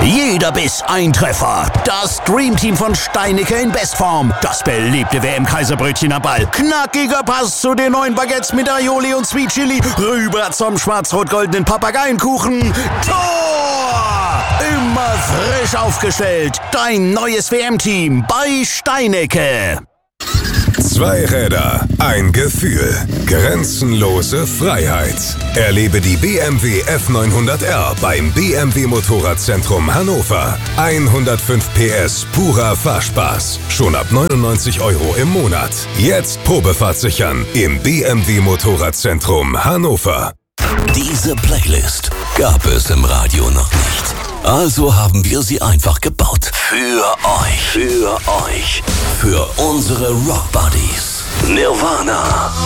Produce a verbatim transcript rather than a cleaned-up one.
Jeder Biss ein Treffer. Das Dreamteam von Steinicke in Bestform. Das beliebte W M-Kaiserbrötchen am Ball. Knackiger Pass zu den neuen Baguettes mit Aioli und Sweet Chili. Rüber zum schwarz-rot-goldenen Papageienkuchen. Tor! Immer frisch aufgestellt. Dein neues W M-Team bei Steinicke. Zwei Räder, ein Gefühl, grenzenlose Freiheit. Erlebe die B M W F neunhundert R beim B M W Motorradzentrum Hannover. hundertfünf P S purer Fahrspaß. Schon ab neunundneunzig Euro im Monat. Jetzt Probefahrt sichern im B M W Motorradzentrum Hannover. Diese Playlist gab es im Radio noch nicht. Also haben wir sie einfach gebaut. Für euch. Für euch. Für unsere Rock Buddies. Nirvana,